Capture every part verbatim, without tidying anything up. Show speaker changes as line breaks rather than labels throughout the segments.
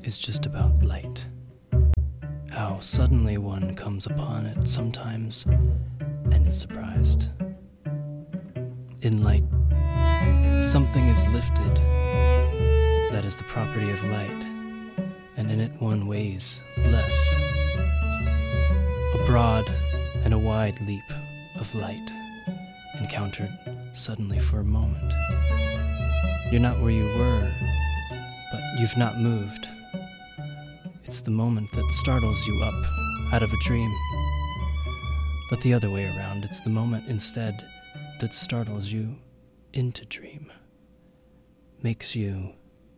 is just about light. How suddenly one comes upon it sometimes and is surprised. In light, something is lifted that is the property of light, and in it one weighs less. A broad and a wide leap of light encountered suddenly for a moment. You're not where you were, but you've not moved. It's the moment that startles you up out of a dream. But the other way around, it's the moment instead that startles you into dream. Makes you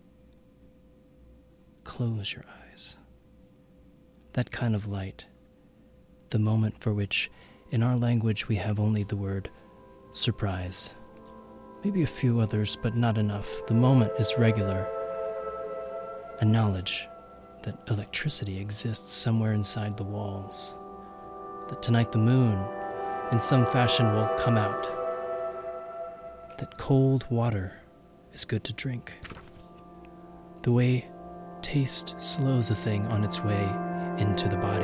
close your eyes. That kind of light, the moment for which in our language we have only the word surprise. Maybe a few others, but not enough. The moment is regular. A knowledge that electricity exists somewhere inside the walls. That tonight the moon, in some fashion, will come out. That cold water is good to drink. The way taste slows a thing on its way into the body.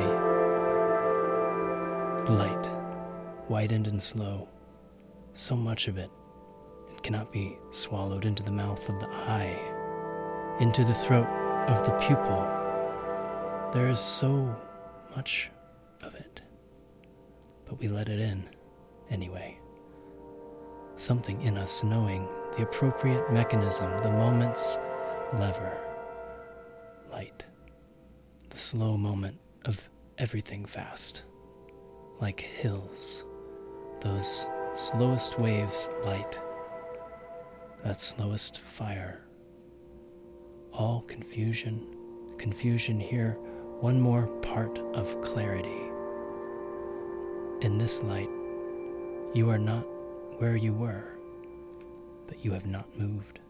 Light, widened and slow. So much of it, it cannot be swallowed into the mouth of the eye, into the throat of the pupil. There is so much of it, but we let it in anyway. Something in us knowing the appropriate mechanism, the moment's lever. Light, the slow moment of everything fast, like hills, those slowest waves light, that slowest fire. All confusion, confusion here, one more part of clarity. In this light, you are not where you were, but you have not moved.